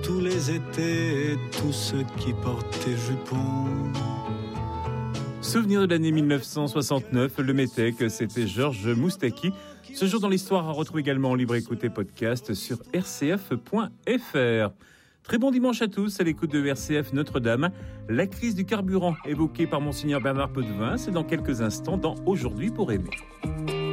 tous les étés, tous ceux qui portaient jupons. Souvenir de l'année 1969, le Métèque, c'était Georges Moustaki. Ce jour dans l'histoire à retrouver également en libre écoute et podcast sur rcf.fr. Très bon dimanche à tous à l'écoute de RCF Notre-Dame. La crise du carburant évoquée par Monseigneur Bernard Potvin, c'est dans quelques instants dans Aujourd'hui pour aimer.